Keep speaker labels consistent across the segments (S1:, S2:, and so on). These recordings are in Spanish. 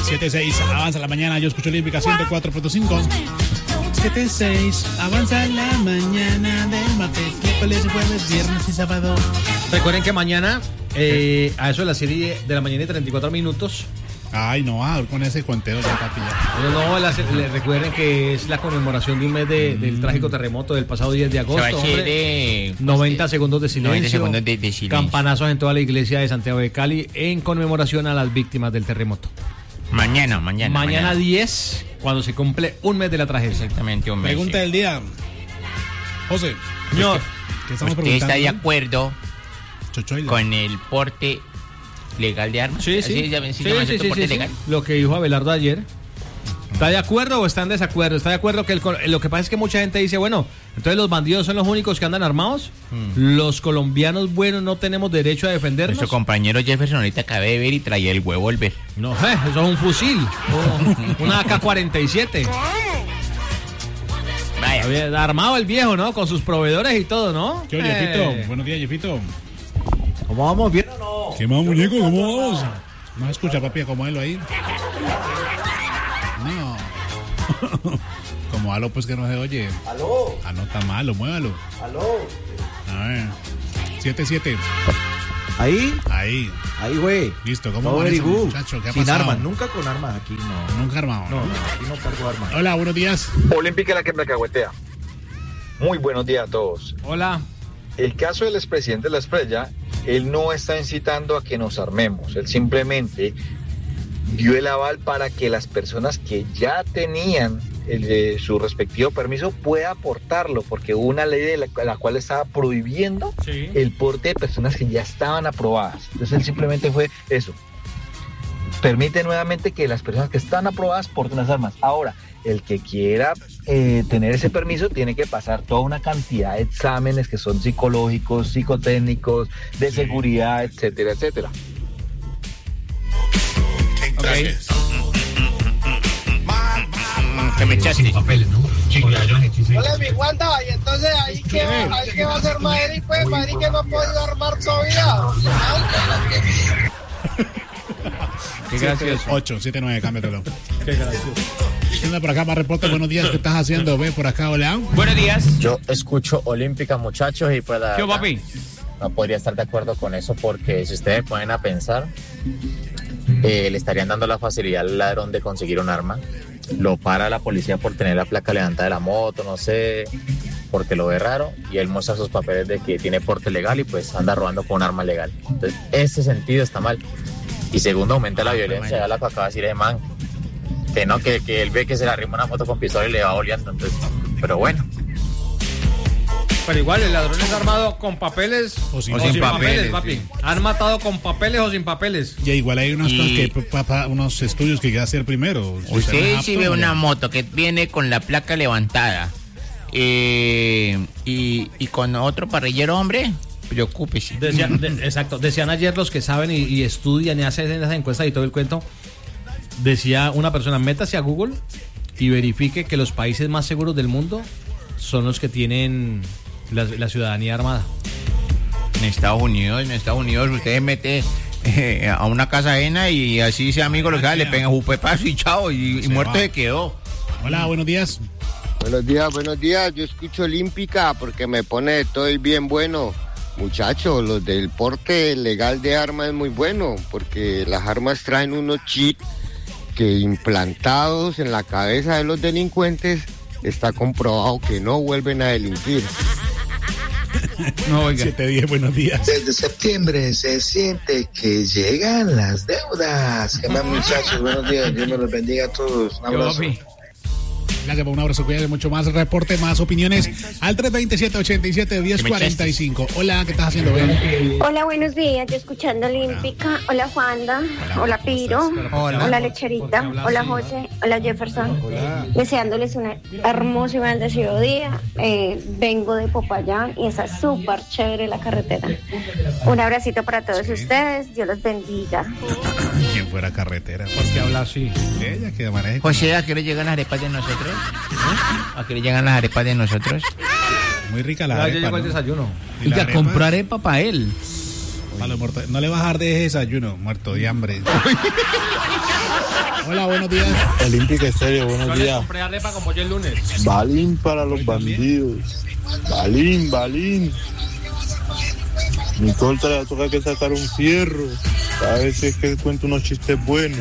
S1: 7-6, avanza la mañana, yo escucho Olímpica 104.5. 7-6, avanza la mañana del martes, miércoles, jueves, viernes y sábado.
S2: Recuerden que mañana, a eso de la serie de la mañana y 34 minutos.
S1: Ay, no, con ese conteo ya, papi.
S2: Recuerden que es la conmemoración de un mes del trágico terremoto del pasado 10 de agosto. 90 segundos de silencio.
S3: 90 segundos de silencio.
S2: Campanazos en toda la iglesia de Santiago de Cali en conmemoración a las víctimas del terremoto. Mañana 10, cuando se cumple un mes de la tragedia.
S3: Exactamente, un mes.
S1: Pregunta del día. José.
S2: Señor.
S1: ¿Qué estamos
S3: ¿Usted
S1: preguntando?
S3: está de acuerdo
S1: Chochoila.
S3: con el porte legal de armas?
S2: Sí.
S3: Porte legal.
S2: Lo que dijo Abelardo ayer. ¿Está de acuerdo o está en desacuerdo? ¿Está de acuerdo que lo que pasa es que mucha gente dice, bueno, entonces los bandidos son los únicos que andan armados? Los colombianos buenos no tenemos derecho a defendernos.
S3: Nuestro compañero Jefferson ahorita acabé de ver y traía el Revólver.
S2: No, eso es un fusil. Una AK-47.
S3: Vaya.
S2: Había armado el viejo, ¿no? Con sus proveedores y todo, ¿no?
S1: ¿Qué oye, Jefito? Buenos días, Jefito.
S2: ¿Cómo vamos? ¿Bien o no?
S1: ¿Qué más, muñeco? ¿Cómo vamos? No escucha, papi, acomódelo ahí. No. Como halo, pues que no se oye.
S4: ¿Aló?
S1: Ah, no está malo, muévalo.
S4: ¿Aló?
S1: A ver. 7-7.
S4: Ahí,
S1: güey. Listo, ¿cómo va ese muchacho? ¿Qué ha
S4: Sin
S1: pasado?
S4: armas, nunca con armas aquí, no.
S1: Nunca armado.
S4: No, aquí no cargo armas.
S1: Hola, buenos días.
S5: Olímpica la que me cahuetea. Muy buenos días a todos.
S2: Hola.
S5: El caso del expresidente de la Esprella, él no está incitando a que nos armemos. Él simplemente dio el aval para que las personas que ya tenían su respectivo permiso pueda aportarlo, porque hubo una ley de la cual estaba prohibiendo el porte de personas que ya estaban aprobadas. Entonces él simplemente fue eso. Permite nuevamente que las personas que están aprobadas porten las armas. Ahora, el que quiera tener ese permiso tiene que pasar toda una cantidad de exámenes que son psicológicos, psicotécnicos, de seguridad, etcétera, etcétera.
S2: Okay.
S3: Que me echaste.
S6: Hola, mi Wanda, y entonces ahí que va a ser Madrid, pues Madrid que no ha podido armar todavía.
S2: Qué gracioso.
S1: 8-7-9, cámbiatelo.
S2: Qué gracioso.
S1: Anda por acá para reporte. Buenos días, ¿qué estás haciendo? Ve por acá, hola.
S3: Buenos días.
S7: Yo escucho Olímpica, muchachos, y pues la
S2: ¿Qué,
S7: verdad,
S2: papi?
S7: no podría estar de acuerdo con eso, porque si ustedes ponen a pensar, le estarían dando la facilidad al ladrón de conseguir un arma. Lo para la policía por tener la placa levantada de la moto, no sé, porque lo ve raro, y él muestra sus papeles de que tiene porte legal y pues anda robando con un arma legal. Entonces, ese sentido está mal. Y segundo, aumenta la violencia. Ya la que acaba de decir el man, que no, que él ve que se le arrima una moto con pistola y le va boleando. Entonces, pero bueno.
S2: Pero igual, el ladrón es armado con papeles
S1: o sin
S2: papeles, papi. Sí. Han matado con papeles o sin papeles.
S1: Ya igual hay unas cosas unos estudios que hay que hacer primero.
S3: Usted si ve una moto que viene con la placa levantada y con otro parrillero, hombre, preocúpese.
S2: Exacto. Decían ayer los que saben y estudian y hacen esas encuestas y todo el cuento. Decía una persona, métase a Google y verifique que los países más seguros del mundo son los que tienen la ciudadanía armada.
S3: En Estados Unidos usted mete a una casa ajena y así sea amigo lo que le pega un pepazo y chao, y muerto se quedó.
S1: Hola, buenos días.
S8: Buenos días, yo escucho Olímpica porque me pone de todo y bien bueno. Muchachos, los del porte legal de armas es muy bueno, porque las armas traen unos chips que implantados en la cabeza de los delincuentes está comprobado que no vuelven a delinquir.
S1: No, oiga. 7-10, buenos días.
S9: Desde septiembre se siente que llegan las deudas. ¿Qué más, muchachos? Buenos días, Dios me los bendiga a todos. Un abrazo.
S1: Gracias por un abrazo, cuídate mucho más. Reporte, más opiniones al 327-87-1045. Hola, ¿qué estás haciendo, Ben?
S10: Hola, buenos días. Yo escuchando Olímpica. Hola, Juanda. Hola, Piro. Hola, Lecherita. Hola, José. Hola, Jefferson. Deseándoles un hermoso y bendecido día. Vengo de Popayán y está súper chévere la carretera. Un abracito para todos ustedes. Dios los bendiga.
S1: ¿Quién fuera carretera?
S2: ¿Por qué habla así?
S1: Ella que maneja.
S3: José, ¿a qué le llegan las arepas de nosotros? ¿A qué le llegan las arepas de nosotros?
S1: Muy rica la arepa.
S2: Ya llegó el desayuno.
S1: Y
S2: a comprar arepa para él.
S1: Para los muertos. No le vas a dar de ese desayuno, muerto de hambre. Hola, buenos días.
S11: Olímpica Estéreo, buenos
S2: Yo le
S11: días.
S2: compré arepa con pollo el lunes.
S11: Balín para los bandidos. Balín. Nicole te le toca que sacar un fierro. A veces que cuenta unos chistes buenos.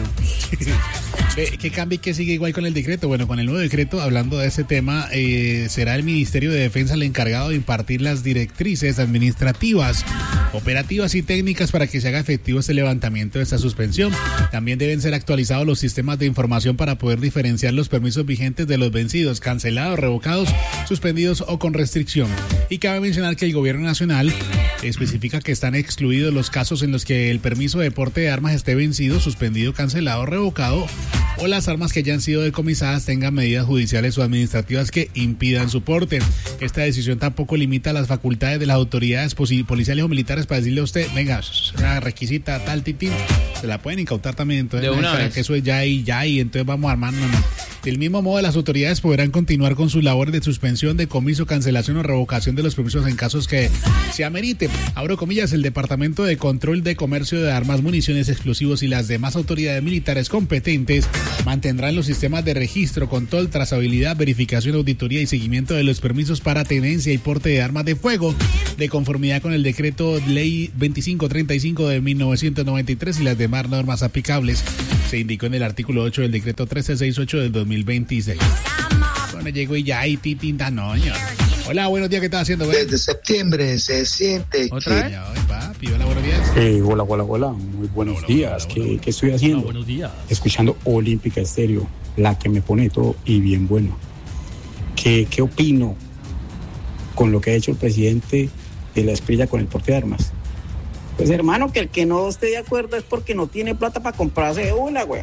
S1: ¿Qué cambia y qué sigue igual con el decreto? Bueno, con el nuevo decreto, hablando de ese tema, será el Ministerio de Defensa el encargado de impartir las directrices administrativas, operativas y técnicas para que se haga efectivo este levantamiento de esta suspensión. También deben ser actualizados los sistemas de información para poder diferenciar los permisos vigentes de los vencidos, cancelados, revocados, suspendidos o con restricción. Y cabe mencionar que el Gobierno Nacional especifica que están excluidos los casos en los que el permiso de porte de armas esté vencido, suspendido, cancelado, revocado, o las armas que ya han sido decomisadas tengan medidas judiciales o administrativas que impidan su porte. Esta decisión tampoco limita las facultades de las autoridades policiales o militares para decirle a usted, venga, una requisita tal titín, se la pueden incautar también. Entonces,
S2: de una vez.
S1: que eso es ya y, entonces vamos a armarnos. Del mismo modo, las autoridades podrán continuar con sus labores de suspensión, decomiso, cancelación o revocación de los permisos en casos que se amerite. Abro comillas, el Departamento de Control de Comercio de Armas, Municiones, Explosivos y las demás autoridades militares competentes mantendrán los sistemas de registro, control, trazabilidad, verificación, auditoría y seguimiento de los permisos para tenencia y porte de armas de fuego, de conformidad con el decreto Ley 2535 de 1993 y las demás normas aplicables. Se indicó en el artículo 8 del decreto 1368 del 2026. Bueno, llegó y ya hay titinta, no. Hola, buenos días, ¿qué estás haciendo, güey?
S9: Desde septiembre se siente
S1: ¿Otra vez? Papi, hola, buenos días.
S11: Hola, muy buenos días. ¿Qué estoy haciendo?
S2: Buenos días.
S11: Escuchando Olímpica Estéreo, la que me pone todo y bien bueno. ¿Qué opino con lo que ha hecho el presidente de la Esprilla con el porte de armas?
S12: Pues hermano, que el que no esté de acuerdo es porque no tiene plata para comprarse una, güey.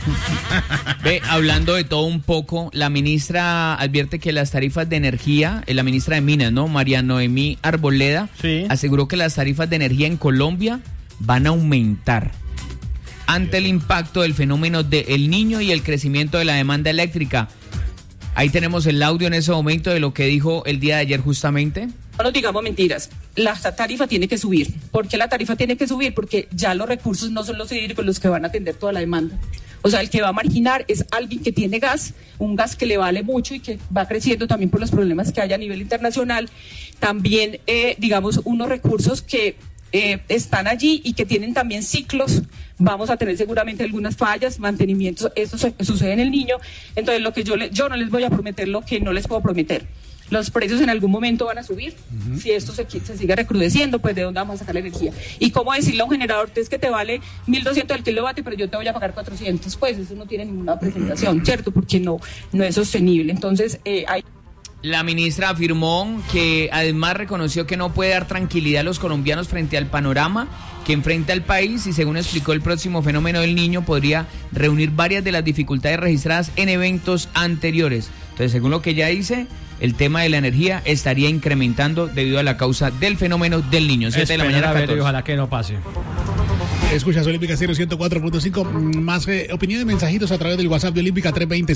S13: Ve, hablando de todo un poco, la ministra advierte que las tarifas de energía, la ministra de Minas, ¿no? María Noemí Arboleda, sí, aseguró que las tarifas de energía en Colombia van a aumentar ante el impacto del fenómeno de El Niño y el crecimiento de la demanda eléctrica. Ahí tenemos el audio en ese momento de lo que dijo el día de ayer justamente.
S14: No nos digamos mentiras, la tarifa tiene que subir. ¿Por qué la tarifa tiene que subir? Porque ya los recursos no son los hídricos los que van a atender toda la demanda. O sea, el que va a marginar es alguien que tiene gas, un gas que le vale mucho y que va creciendo también por los problemas que hay a nivel internacional. También, digamos, unos recursos que están allí y que tienen también ciclos. Vamos a tener seguramente algunas fallas, mantenimientos, eso sucede en El Niño. Entonces, lo que yo no les voy a prometer lo que no les puedo prometer. Los precios en algún momento van a subir. Si esto se sigue recrudeciendo, pues ¿de dónde vamos a sacar la energía? Y cómo decirle a un generador, es que te vale 1.200 el kilovatio, pero yo te voy a pagar 400, pues eso no tiene ninguna presentación, ¿cierto? Porque no es sostenible. Entonces, hay...
S13: La ministra afirmó que además reconoció que no puede dar tranquilidad a los colombianos frente al panorama que enfrenta el país y, según explicó, el próximo fenómeno del Niño podría reunir varias de las dificultades registradas en eventos anteriores. Entonces, según lo que ella dice, el tema de la energía estaría incrementando debido a la causa del fenómeno del Niño. 7 de la mañana, 14.
S2: Ojalá que no pase.
S1: Escuchas Olímpica Estéreo 104.5. Más opinión de mensajitos a través del WhatsApp de Olímpica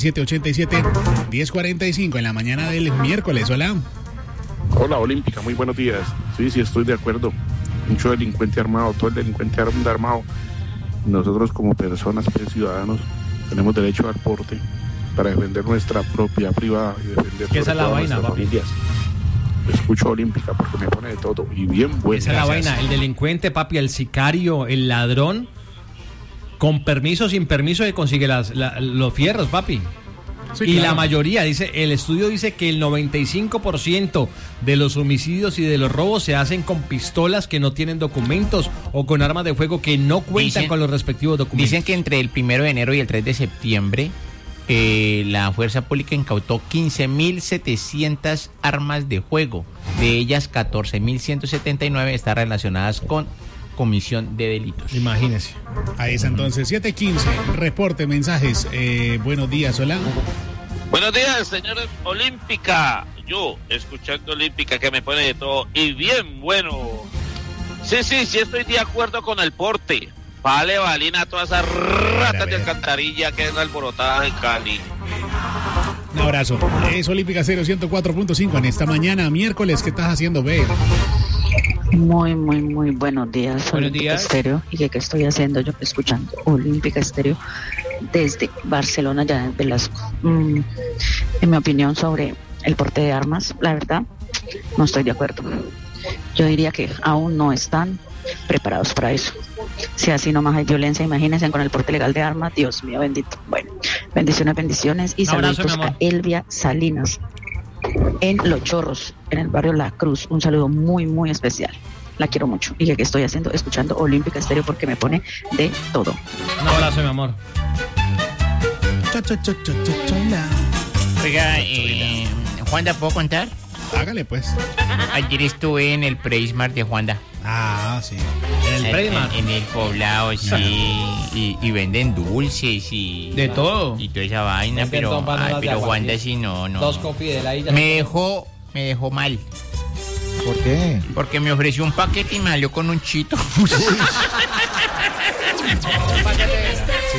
S1: 320-787-1045 en la mañana del miércoles. Hola.
S15: Hola, Olímpica, muy buenos días. Sí, estoy de acuerdo. Mucho delincuente armado, todo el delincuente armado. Nosotros como personas, ciudadanos, tenemos derecho al porte para defender nuestra propiedad privada y defender
S2: esa es la vaina,
S15: familias. Escucho Olímpica porque me pone de todo y bien bueno.
S2: Esa es la vaina, el delincuente, papi, el sicario, el ladrón, con permiso, sin permiso, que consigue los fierros, papi. Sí, y claro, la mayoría, el estudio dice que el 95% de los homicidios y de los robos se hacen con pistolas que no tienen documentos o con armas de fuego que no cuentan con los respectivos documentos.
S3: Dicen que entre el 1 de enero y el 3 de septiembre la fuerza pública incautó 15.700 armas de fuego. De ellas, 14.179 están relacionadas con comisión de delitos.
S2: Imagínese.
S1: Ahí es entonces, 7:15, reporte, mensajes. Buenos días, hola.
S16: Buenos días, señores Olímpica. Yo, escuchando Olímpica, que me pone de todo y bien bueno. Sí, estoy de acuerdo con el porte. Vale, balina a todas esas ratas de alcantarilla que es alborotada en Cali.
S1: Un abrazo. Es Olímpica 104.5 en esta mañana, miércoles. ¿Qué estás haciendo, Be?
S17: Muy buenos días.
S13: Buenos días.
S17: Estéreo. ¿Y qué estoy haciendo yo? Escuchando Olímpica Estéreo. desde Barcelona, ya en Velasco. En mi opinión sobre el porte de armas, la verdad, no estoy de acuerdo. Yo diría que aún no están preparados para eso. Si así nomás hay violencia, imagínense con el porte legal de armas, Dios mío bendito. Bueno, bendiciones y saludos a Elvia Salinas en Los Chorros, en el barrio La Cruz. Un saludo muy, muy especial. La quiero mucho. Y que estoy escuchando Olímpica Estéreo porque me pone de todo.
S2: Un abrazo, mi amor.
S3: Oiga, Juanda, ¿puedo contar?
S1: Hágale, pues.
S3: Ayer estuve en el Preismar de Juanda.
S1: Ah, sí.
S2: ¿En el Preismar?
S3: En el poblado, sí. y venden dulces y...
S13: De todo.
S3: Y toda esa vaina, pero Juanda sí no.
S2: 2 copias de la isla.
S3: Me dejó mal.
S4: ¿Por qué?
S3: Porque me ofreció un paquete y me salió con un chito.